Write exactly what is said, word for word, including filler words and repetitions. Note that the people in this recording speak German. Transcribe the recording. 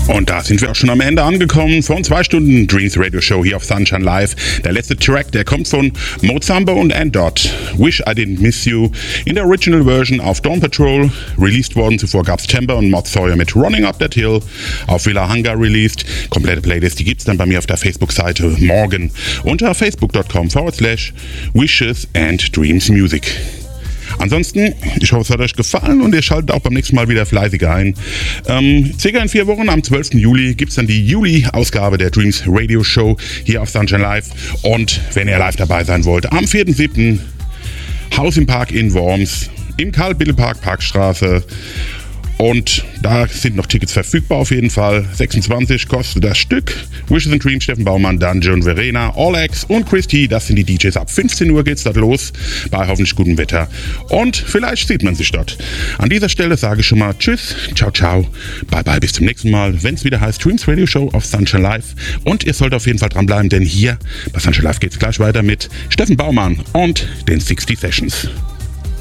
Und da sind wir auch schon am Ende angekommen von zwei Stunden Dreams Radio Show hier auf Sunshine Live. Der letzte Track, der kommt von Mozambo und N-Dot. Wish I Didn't Miss You in der Original Version auf Dawn Patrol. Released worden, zuvor gab's Temper und Mod Sawyer mit Running Up That Hill. Auf Villa Hunger released. Komplette Playlist, die gibt's dann bei mir auf der Facebook-Seite morgen unter facebook.com forward slash wishes and dreams music. Ansonsten, ich hoffe, es hat euch gefallen und ihr schaltet auch beim nächsten Mal wieder fleißig ein. Ähm, circa in vier Wochen, am zwölften Juli, gibt es dann die Juli-Ausgabe der Dreams Radio Show hier auf Sunshine Live. Und wenn ihr live dabei sein wollt, am vierten siebten Haus im Park in Worms, im Karl-Biddle-Park, Parkstraße. Und da sind noch Tickets verfügbar auf jeden Fall. sechsundzwanzig kostet das Stück. Wishes and Dreams, Steffen Baumann, Danje und Verena, Alex und Christy, das sind die D Js. Ab fünfzehn Uhr geht's dort los, bei hoffentlich gutem Wetter. Und vielleicht sieht man sich dort. An dieser Stelle sage ich schon mal Tschüss, ciao, ciao, bye, bye, bis zum nächsten Mal, wenn es wieder heißt Dreams Radio Show auf Sunshine Live. Und ihr sollt auf jeden Fall dranbleiben, denn hier bei Sunshine Live geht's gleich weiter mit Steffen Baumann und den sechzig Sessions.